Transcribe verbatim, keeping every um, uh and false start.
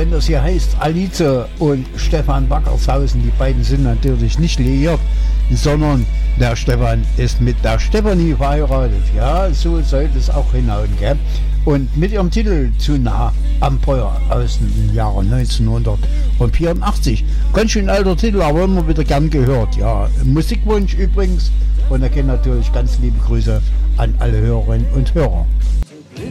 wenn das hier heißt Alice und Stefan Wackershausen, die beiden sind natürlich nicht liiert, sondern der Stefan ist mit der Stefanie verheiratet. Ja, so sollte es auch hinhauen, gell? Und mit ihrem Titel Zu nah am Feuer aus dem Jahre neunzehnhundertvierundachtzig. Ganz schön alter Titel, aber immer wieder gern gehört. Ja, Musikwunsch übrigens. Und da gehen natürlich ganz liebe Grüße an alle Hörerinnen und Hörer.